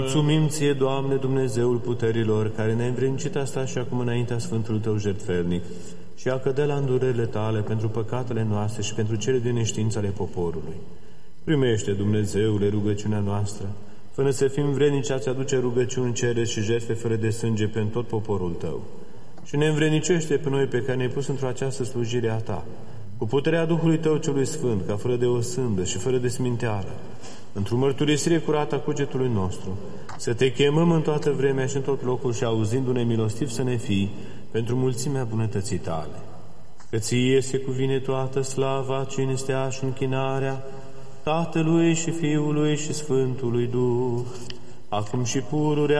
Mulțumim Ție, Doamne, Dumnezeul puterilor, care ne-ai învrednicit asta și acum înaintea Sfântului Tău jertfelnic și a cădea la îndurările Tale pentru păcatele noastre și pentru cele de neștiință ale poporului. Primește, Dumnezeule, rugăciunea noastră, fără să fim vrednici a-ți aduce rugăciuni, cereri și jertfe fără de sânge pentru tot poporul Tău. Și ne învrednicește pe noi pe care ne-ai pus într-o această slujire a Ta, cu puterea Duhului Tău celui Sfânt, ca fără de o sândă și fără de sminteală, într-o mărturisire curată a cugetului nostru, să Te chemăm în toată vremea și în tot locul și auzindu-ne milostiv să ne fii pentru mulțimea bunătății Tale. Că Ție se cuvine toată slava, cinstea și închinarea Tatălui și Fiului și Sfântului Duh, acum și pururea